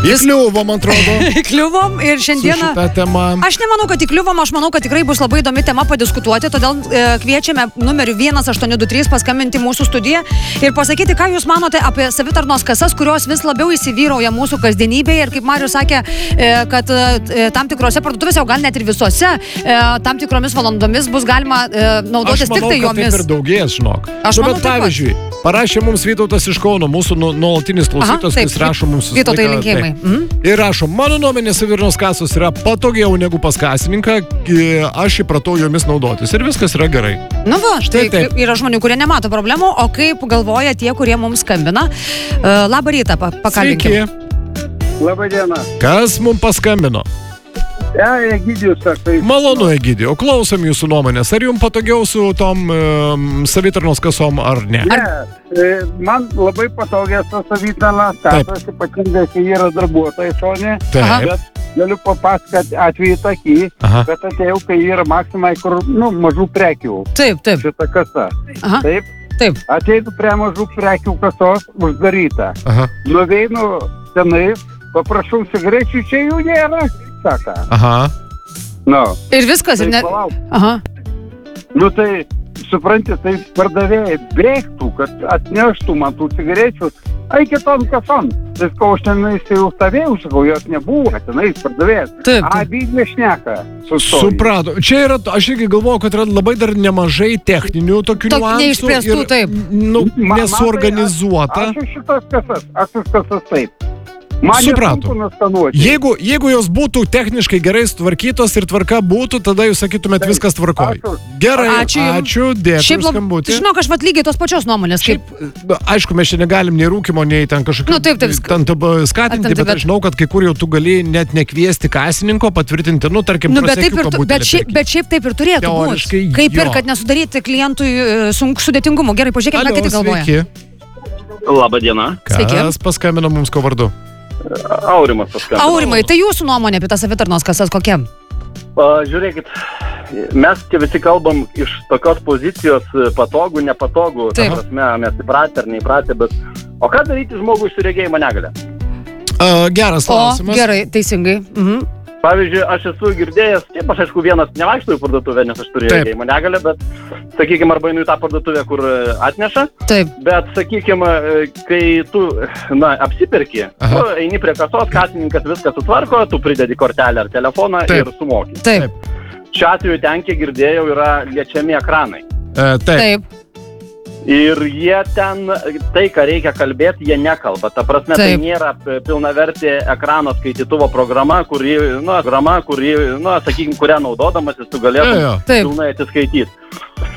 Įkliuvom, atrodo. Įkliuvom ir šiandieną... Aš nemanau, kad įkliuvom, aš manau, kad tikrai bus labai įdomi tema padiskutuoti, todėl kviečiame numeriu 1823 paskambinti mūsų studiją ir pasakyti, ką jūs manote apie savitarnos kasas, kurios vis labiau įsivyrauja mūsų kasdienybėje ir kaip Marius sakė, kad tam tikrose parduotuvėse, o gal net ir visose, tam tikromis valandomis bus galima naudotis tik tai jomis. Aš manau, kad taip ir daugės, žinok. Bet pavyzdžiui, parašė mums Vytautas iš Kauno, mūsų nuolatinis klausytos, kuris rašo mums Vytautai linkėjimai. Ir rašo, mano nuomonė savitarnos kasos yra patogiau negu pas kasininką, aš įpratau jomis naudotis ir viskas yra gerai. Nu va, štai yra žmonių, kurie nemato problemų, o kaip galvoja tie, kurie mums skambina. Labą rytą, pakalbėkime. Sveiki. Labą dieną. Kas mums paskambino? Egidijus, sakai. Malonu, Egidijų. Klausom jūsų nuomonės. Ar jums patogiau su tom savitarnos kasom ar ne? Man labai patogiai su savitarnos kasos, ypatingai, kai yra darbuotojai šonė. Bet galiu papasakoti atvejį tokį, kad atėjau, kai yra maksimai, kur, mažų prekių. Taip. Šita kasa. Taip. Ateitų prie mažų prekių kasos uždaryta. Nuveinu tenai, paprašau cigarečių, čia jų nėra. Saka. Ir viskas, ir ne... Tai, supranti, tai pardavėjai brėktų, kad atneštų man tų cigarečių, eikit tom kasom. Tai ko aš tenais jau stovėjau, sakau, jos nebuvo, tenais pardavėjas. Abydė šneka. Suprato. Čia yra, aš irgi galvoju, kad yra labai dar nemažai techninių tokių niuansų. Neišspręstų, taip. Nesuorganizuota. Aš šitas kasas taip. Suprato. Jeigu jos būtų techniškai gerai sutvarkytos ir tvarka būtų, tada jūs sakytumėt viskas tvarkoj. Gerai, ačiū, dėkui už skambutį. Žinok, aš lygiai tos pačios nuomonės. Aišku, mes čia negalim nei rūkimo, nei ten kažkokių skatinti, bet aš žinau, kad kai kur jau tu gali net nekviesti kasininko, patvirtinti, tarkim, prasiekiuką butelį. Bet šiaip taip ir turėtų būti. Kaip ir, kad nesudaryti klientui sudėtingumo. Gerai, pažiūrėkime, ką kiti galvoja. Labą dieną. Kas paskambino mums ko vardu? Aurimas paskambino. Aurimai, tai jūsų nuomonė apie tas savitarnos kasas kokia? Žiūrėkit, mes čia visi kalbam iš tokios pozicijos patogų, nepatogų. Ta prasme, mes įpratę ar neįpratę, bet o ką daryti žmogui su regėjimo negalia? Geras klausimas. Gerai, teisingai. Pavyzdžiui, aš esu girdėjęs, taip, aš aišku vienas nevaikštau į parduotuvę, nes aš turiu regėjimo negalią, bet, sakykime, arba einu į tą parduotuvę, kur atneša. Taip. Bet, sakykime, kai tu, apsiperki, tu eini prie kasos, kasininkas viską sutvarko, tu pridedi kortelę ar telefoną ir sumoki. Taip. Šiuo atveju ten, kiek girdėjau, yra liečiami ekranai. Taip. Ir jie ten, tai, ką reikia kalbėti, jie nekalba. Ta prasme, tai nėra pilnavertė ekrano skaitytuvo programa, kuri, sakykime, kurią naudodamasis tu galėtum pilnai atsiskaityti.